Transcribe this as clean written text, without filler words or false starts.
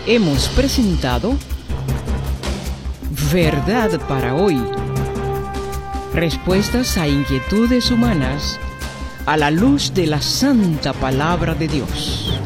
hemos presentado Verdad para hoy. Respuestas a inquietudes humanas a la luz de la santa palabra de Dios.